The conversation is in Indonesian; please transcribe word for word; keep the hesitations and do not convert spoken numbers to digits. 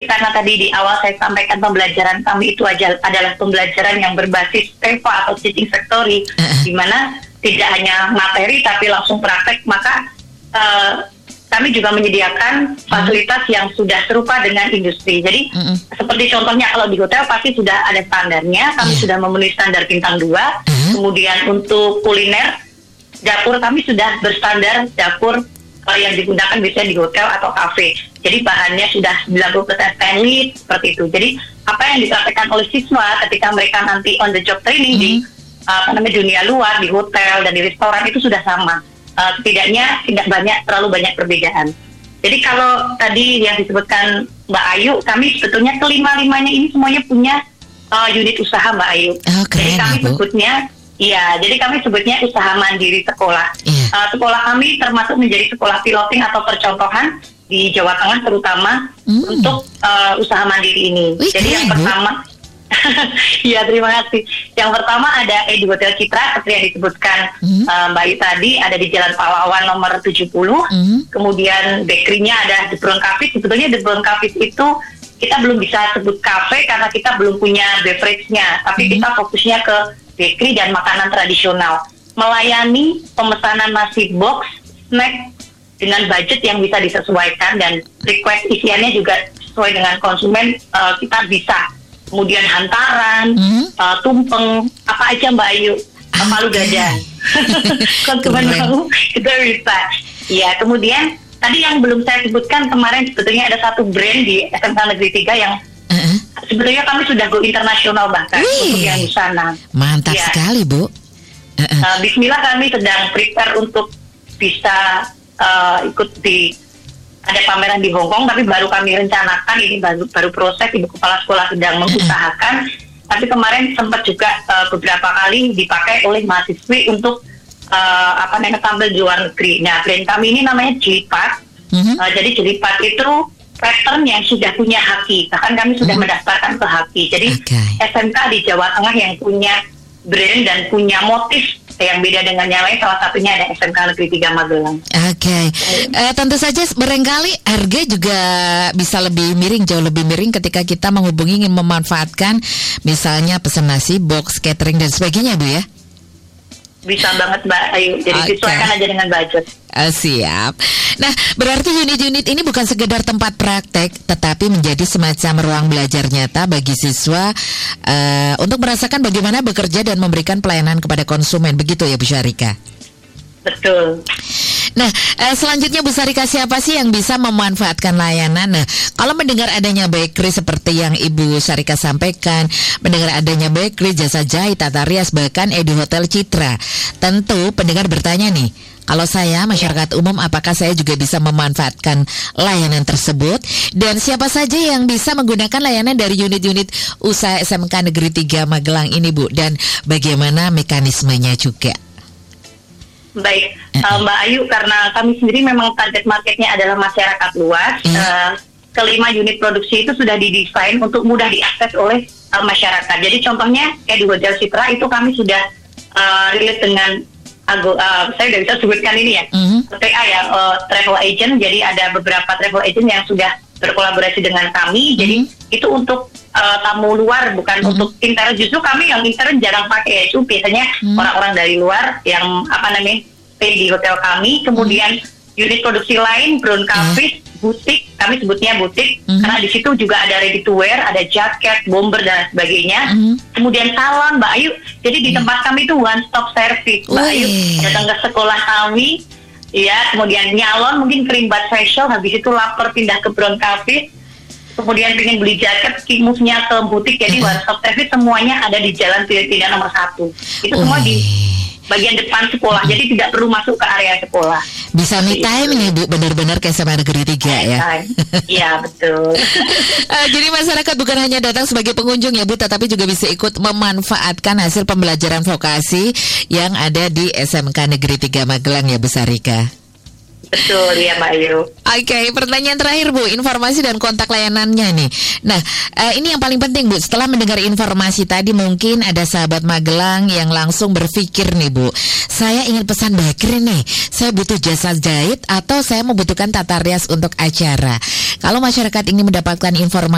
karena tadi di awal saya sampaikan pembelajaran kami itu aja adalah pembelajaran yang berbasis T E F A atau Teaching Factory, uh-uh. di mana tidak hanya materi tapi langsung praktek, maka uh, kami juga menyediakan fasilitas mm. yang sudah serupa dengan industri. Jadi mm-mm. seperti contohnya kalau di hotel pasti sudah ada standarnya, kami yeah. sudah memenuhi standar bintang dua. Mm. Kemudian untuk kuliner, dapur kami sudah berstandar dapur uh, yang digunakan biasanya di hotel atau kafe. Jadi bahannya sudah sembilan puluh persen stainless, seperti itu. Jadi apa yang dipraktekkan oleh siswa ketika mereka nanti on the job training mm. di uh, apa namanya dunia luar, di hotel dan di restoran itu sudah sama. Uh, setidaknya tidak banyak terlalu banyak perbedaan. Jadi kalau tadi yang disebutkan Mbak Ayu, kami sebetulnya kelima-limanya ini semuanya punya uh, unit usaha Mbak Ayu. Oh, jadi kami Bu. sebutnya, iya, jadi kami sebutnya usaha mandiri sekolah. Yeah. Uh, sekolah kami termasuk menjadi sekolah piloting atau percontohan di Jawa Tengah terutama mm. untuk uh, usaha mandiri ini. Wih, jadi yang Bu. pertama. Iya, terima kasih. Yang pertama ada Edu Hotel Citra seperti yang disebutkan mm-hmm. uh, Mbak Ayu tadi, ada di Jalan Pahlawan nomor tujuh puluh. Mm-hmm. Kemudian bakery-nya ada The Brown Cafe. Sebetulnya The Brown Cafe itu kita belum bisa sebut cafe karena kita belum punya beverage-nya, tapi mm-hmm. kita fokusnya ke bakery dan makanan tradisional. Melayani pemesanan nasi box, snack dengan budget yang bisa disesuaikan dan request isiannya juga sesuai dengan konsumen, uh, kita bisa. Kemudian hantaran, hmm? uh, tumpeng, apa aja Mbak Ayu, okay. palu dada, konsumen mau kita bisa. Ya, kemudian tadi yang belum saya sebutkan kemarin sebetulnya ada satu brand di S M K Negeri tiga yang uh-uh. sebetulnya kami sudah go internasional bahkan Wih, untuk yang di sana. Mantap ya. sekali Bu. Uh-uh. Uh, Bismillah kami sedang prepare untuk bisa uh, ikut di ada pameran di Hong Kong, tapi baru kami rencanakan, ini baru, baru proses, Ibu Kepala Sekolah sedang mengusahakan, tapi kemarin sempat juga uh, beberapa kali dipakai oleh mahasiswi untuk uh, apa namanya tampil di luar negeri. Nah, brand kami ini namanya Jilipat, mm-hmm. uh, jadi Jilipat itu pattern yang sudah punya haki, bahkan kami sudah mm-hmm. mendaftarkan ke haki. Jadi okay. S M K di Jawa Tengah yang punya brand dan punya motif yang beda dengan yang lain, salah satunya ada S M K Negeri tiga Magelang. Oke, okay. uh, tentu saja barangkali harga juga bisa lebih miring, jauh lebih miring ketika kita menghubungi ingin memanfaatkan misalnya pesan nasi, box, catering dan sebagainya Bu ya? Bisa banget Mbak Ayu, jadi okay. sesuaikan aja dengan budget. Uh, siap. Nah, berarti unit-unit ini bukan sekedar tempat praktek, tetapi menjadi semacam ruang belajar nyata bagi siswa uh, untuk merasakan bagaimana bekerja dan memberikan pelayanan kepada konsumen. Begitu ya Bu Syarika? Betul. Nah, eh, selanjutnya Bu Syarika, siapa sih yang bisa memanfaatkan layanan? Nah, kalau mendengar adanya bakery seperti yang Ibu Syarika sampaikan, mendengar adanya bakery, jasa jahit, tata rias, bahkan Edu Hotel Citra, tentu pendengar bertanya nih, kalau saya masyarakat umum, apakah saya juga bisa memanfaatkan layanan tersebut? Dan siapa saja yang bisa menggunakan layanan dari unit-unit usaha S M K Negeri tiga Magelang ini Bu? Dan bagaimana mekanismenya juga? Baik, uh, Mbak Ayu, karena kami sendiri memang target marketnya adalah masyarakat luas. Mm. Uh, kelima unit produksi itu sudah didesain untuk mudah diakses oleh uh, masyarakat. Jadi contohnya kayak di Hotel Citra itu kami sudah uh, relate dengan Ago, uh, saya udah bisa sebutkan ini ya, mm-hmm. T A ya, uh, travel agent. Jadi ada beberapa travel agent yang sudah berkolaborasi dengan kami. Mm-hmm. Jadi itu untuk uh, tamu luar, bukan mm-hmm. untuk intern. Justru kami yang intern jarang pakai, itu biasanya mm-hmm. orang-orang dari luar yang apa namanya stay di hotel kami. Kemudian mm-hmm. unit produksi lain, Brown Cafe, mm-hmm. butik, kami sebutnya butik, mm-hmm. karena di situ juga ada ready to wear, ada jaket, bomber dan sebagainya. Mm-hmm. Kemudian salon, Mbak Ayu. Jadi di tempat kami itu one stop service, Mbak Uy. Ayu. Datang ke sekolah kami, ya, kemudian nyalon, mungkin krim bat facial, habis itu lapar pindah ke Brown Cafe. Kemudian pengen beli jaket, move-nya ke butik, jadi one stop service semuanya ada di Jalan Pilihan nomor satu. Itu Uy. semua di bagian depan sekolah, jadi tidak perlu masuk ke area sekolah. Bisa me time nih Bu, benar-benar kayak S M K Negeri tiga ya. Iya, betul. uh, Jadi masyarakat bukan hanya datang sebagai pengunjung ya Bu, tetapi juga bisa ikut memanfaatkan hasil pembelajaran vokasi yang ada di S M K Negeri tiga Magelang ya Bu Syarika. Betul ya Mbak Ayu. Oke, okay, pertanyaan terakhir Bu, informasi dan kontak layanannya nih. Nah, uh, ini yang paling penting Bu, setelah mendengar informasi tadi mungkin ada sahabat Magelang yang langsung berpikir nih Bu, saya ingin pesan bakery nih, saya butuh jasa jahit atau saya membutuhkan tata rias untuk acara. Kalau masyarakat ingin mendapatkan informasi